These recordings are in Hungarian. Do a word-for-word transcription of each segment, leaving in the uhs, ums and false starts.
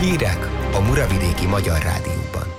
Hírek a Muravidéki Magyar Rádióban.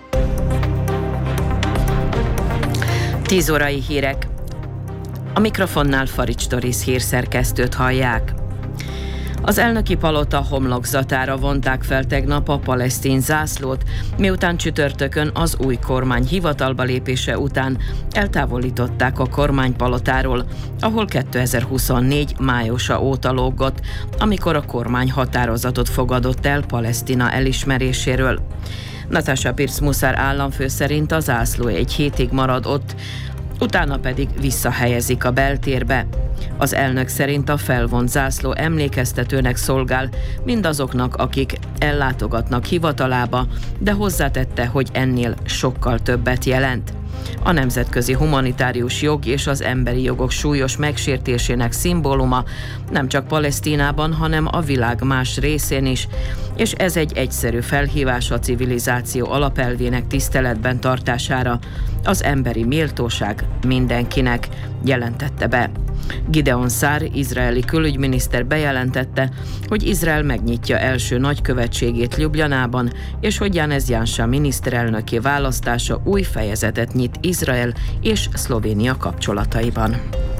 tíz órai hírek. A mikrofonnál Farics Doris hírszerkesztőt hallják. Az elnöki palota homlokzatára vonták fel tegnap a palesztin zászlót, miután csütörtökön az új kormány hivatalba lépése után eltávolították a kormánypalotáról, ahol kétezer-huszonnégy májusa óta lógott, amikor a kormány határozatot fogadott el Palesztina elismeréséről. Natasha Pirc-Musar államfő szerint a zászló egy hétig marad ott, utána pedig visszahelyezik a beltérbe. Az elnök szerint a felvont zászló emlékeztetőnek szolgál mindazoknak, akik ellátogatnak hivatalába, de hozzátette, hogy ennél sokkal többet jelent. A nemzetközi humanitárius jog és az emberi jogok súlyos megsértésének szimbóluma nem csak Palesztinában, hanem a világ más részén is, és ez egy egyszerű felhívás a civilizáció alapelvének tiszteletben tartására, az emberi méltóság mindenkinek, jelentette be. Gideon Szár, izraeli külügyminiszter bejelentette, hogy Izrael megnyitja első nagykövetségét Ljubljanában, és hogy Janez Janša miniszterelnöki választása új fejezetet nyit Izrael és Szlovénia kapcsolataiban.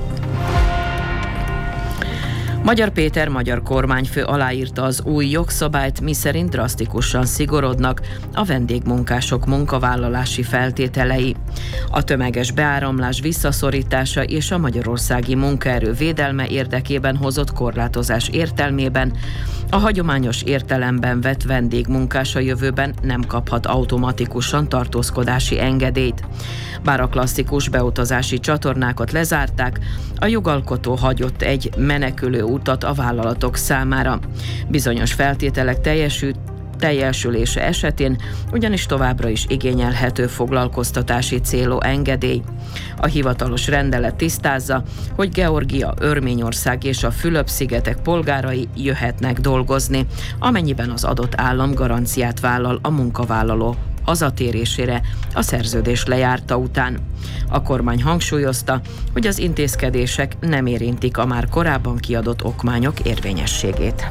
Magyar Péter magyar kormányfő aláírta az új jogszabályt, miszerint drasztikusan szigorodnak a vendégmunkások munkavállalási feltételei. A tömeges beáramlás visszaszorítása és a magyarországi munkaerő védelme érdekében hozott korlátozás értelmében a hagyományos értelemben vett vendégmunkás a jövőben nem kaphat automatikusan tartózkodási engedélyt. Bár a klasszikus beutazási csatornákat lezárták, a jogalkotó hagyott egy menekülő utat a vállalatok számára. Bizonyos feltételek teljesült teljesülése esetén ugyanis továbbra is igényelhető foglalkoztatási célú engedély. A hivatalos rendelet tisztázza, hogy Georgia, Örményország és a Fülöp-szigetek polgárai jöhetnek dolgozni, amennyiben az adott állam garanciát vállal a munkavállaló hazatérésére a szerződés lejárta után. A kormány hangsúlyozta, hogy az intézkedések nem érintik a már korábban kiadott okmányok érvényességét.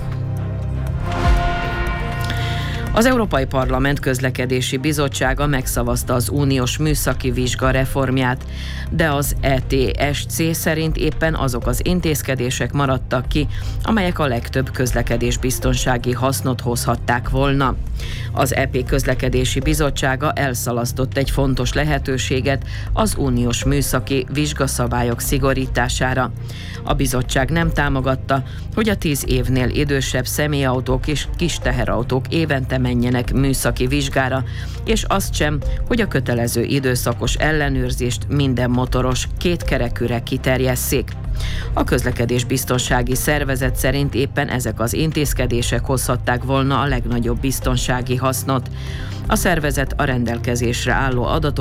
Az Európai Parlament Közlekedési Bizottsága megszavazta az uniós műszaki vizsga reformját, de az é té es cé szerint éppen azok az intézkedések maradtak ki, amelyek a legtöbb közlekedésbiztonsági hasznot hozhatták volna. Az é pé Közlekedési Bizottsága elszalasztott egy fontos lehetőséget az uniós műszaki vizsgaszabályok szigorítására. A bizottság nem támogatta, hogy a tíz évnél idősebb személyautók és kis teherautók évente menjenek műszaki vizsgára, és azt sem, hogy a kötelező időszakos ellenőrzést minden motoros kétkerekűre kiterjesszék. A közlekedésbiztonsági szervezet szerint éppen ezek az intézkedések hozhatták volna a legnagyobb biztonsági hasznot. A szervezet a rendelkezésre álló adatok